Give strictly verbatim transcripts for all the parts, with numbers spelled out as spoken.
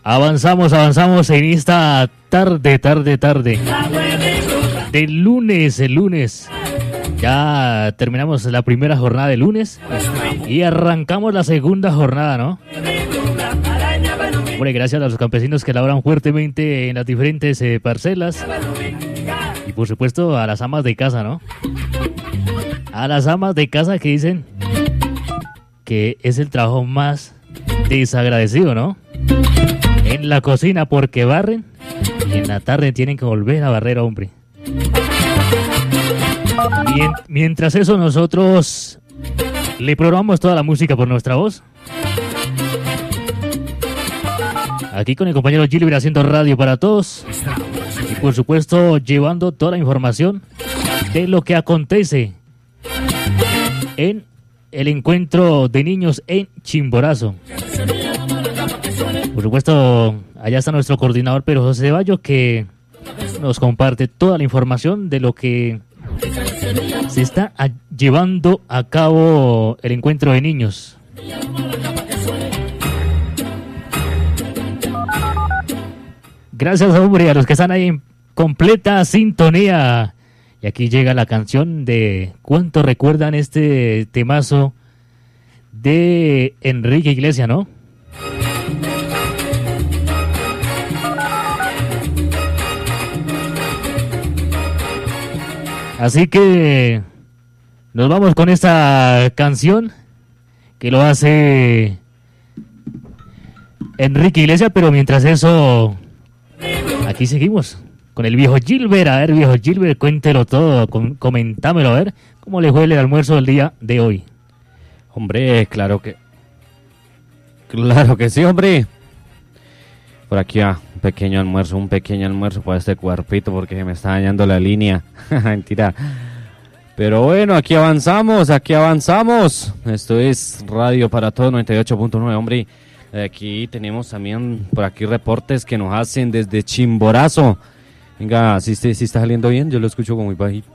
Avanzamos, avanzamos en esta tarde, tarde, tarde. De lunes, el lunes. Ya terminamos la primera jornada de lunes y arrancamos la segunda jornada, ¿no? Hombre, gracias a los campesinos que laboran fuertemente en las diferentes eh, parcelas. Y por supuesto a las amas de casa, ¿no? A las amas de casa que dicen que es el trabajo más desagradecido, ¿no? En la cocina porque barren y en la tarde tienen que volver a barrer, hombre. Mien- mientras eso nosotros le programamos toda la música por nuestra voz. Aquí con el compañero Gilbert haciendo radio para todos. Y por supuesto llevando toda la información de lo que acontece en el encuentro de niños en Chimborazo. Por supuesto, allá está nuestro coordinador Pedro José Ceballos, que nos comparte toda la información de lo que se está a- llevando a cabo el encuentro de niños. Gracias, hombre, a los que están ahí en completa sintonía. Y aquí llega la canción de ¿cuánto recuerdan este temazo de Enrique Iglesias, no? Así que nos vamos con esta canción que lo hace Enrique Iglesias, pero mientras eso, aquí seguimos con el viejo Gilbert. A ver, viejo Gilbert, cuéntelo todo, com- comentámelo, a ver, ¿cómo le fue el almuerzo del día de hoy? Hombre, claro que... Claro que sí, hombre. Por aquí ah, un pequeño almuerzo, un pequeño almuerzo para este cuerpito porque se me está dañando la línea. Mentira. Pero bueno, aquí avanzamos, aquí avanzamos. Esto es Radio para Todos noventa y ocho punto nueve, hombre. Aquí tenemos también por aquí reportes que nos hacen desde Chimborazo. Venga, si ¿sí, sí está saliendo bien, yo lo escucho como muy bajito.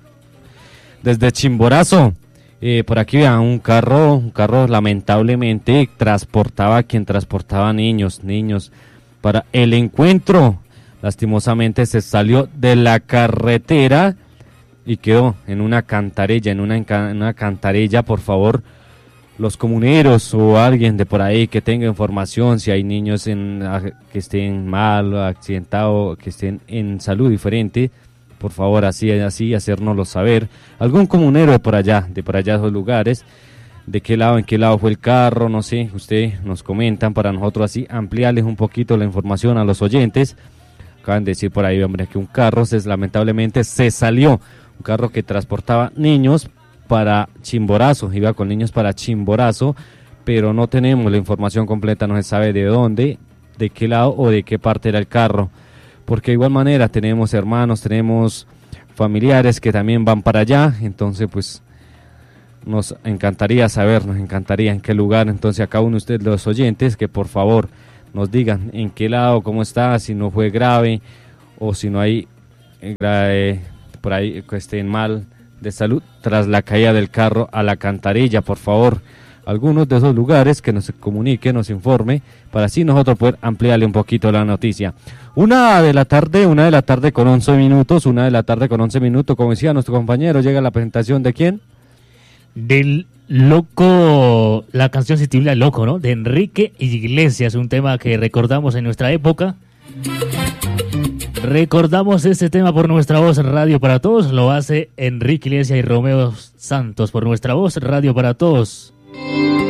Desde Chimborazo. Eh, por aquí vean un carro, un carro lamentablemente transportaba a quien transportaba niños, niños para el encuentro. Lastimosamente se salió de la carretera y quedó en una cantarella, en una, enca- en una cantarella. Por favor, los comuneros o alguien de por ahí que tenga información, si hay niños en, a- que estén mal, accidentados, que estén en salud diferente, por favor, así, así, hacérnoslo saber. Algún comunero de por allá, de por allá esos lugares, de qué lado, en qué lado fue el carro, no sé, usted nos comentan para nosotros así ampliarles un poquito la información a los oyentes. Acaban de decir por ahí, hombre, que un carro se, lamentablemente se salió, un carro que transportaba niños para Chimborazo, iba con niños para Chimborazo, pero no tenemos la información completa, no se sabe de dónde, de qué lado o de qué parte era el carro. Porque de igual manera tenemos hermanos, tenemos familiares que también van para allá, entonces pues nos encantaría saber, nos encantaría en qué lugar. Entonces a cada uno de ustedes, los oyentes, que por favor nos digan en qué lado, cómo está, si no fue grave o si no hay eh, grave, por ahí que estén mal de salud tras la caída del carro a la alcantarilla. Por favor, algunos de esos lugares que nos comunique, nos informe, para así nosotros poder ampliarle un poquito la noticia. Una de la tarde, una de la tarde con once minutos, una de la tarde con once minutos, como decía nuestro compañero, llega la presentación de ¿quién? Del Loco, la canción se titula Loco, ¿no? De Enrique Iglesias, un tema que recordamos en nuestra época. Recordamos este tema por nuestra voz Radio para Todos, lo hace Enrique Iglesias y Romeo Santos por nuestra voz Radio para Todos.